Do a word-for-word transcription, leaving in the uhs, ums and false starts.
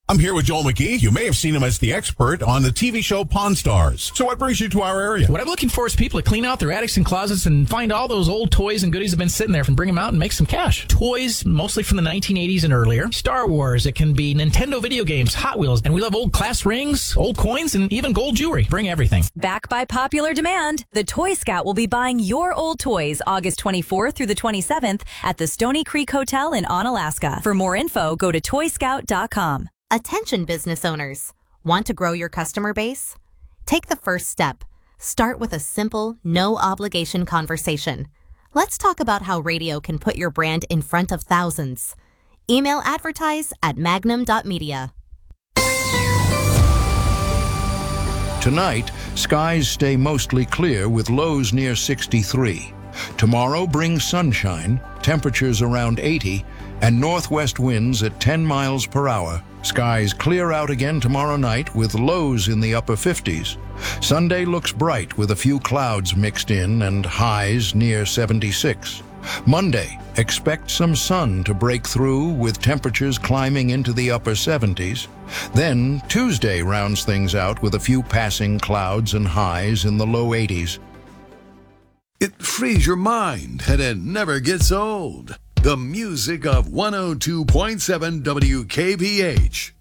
I'm here with Joel McGee. You may have seen him as the expert on the T V show Pawn Stars. So what brings you to our area? What I'm looking for is people to clean out their attics and closets and find all those old toys and goodies that have been sitting there and bring them out and make some cash. Toys, mostly from the nineteen eighties and earlier. Star Wars, it can be Nintendo video games, Hot Wheels, and we love old class rings, old coins, and even gold jewelry. Bring everything. Back by popular demand, the Toy Scout will be buying your old toys August twenty-fourth through the twenty-seventh at the Stony Creek Hotel in Onalaska. For more info, go to toy scout dot com. Attention business owners. Want to grow your customer base? Take the first step. Start with a simple, no-obligation conversation. Let's talk about how radio can put your brand in front of thousands. Email advertise at magnum dot media. Tonight, skies stay mostly clear with lows near sixty-three. Tomorrow brings sunshine, temperatures around eighty, and northwest winds at ten miles per hour. Skies clear out again tomorrow night with lows in the upper fifties. Sunday looks bright with a few clouds mixed in and highs near seventy-six. Monday, expect some sun to break through with temperatures climbing into the upper seventies. Then Tuesday rounds things out with a few passing clouds and highs in the low eighties. It frees your mind and it never gets old. The music of one oh two point seven W K B H.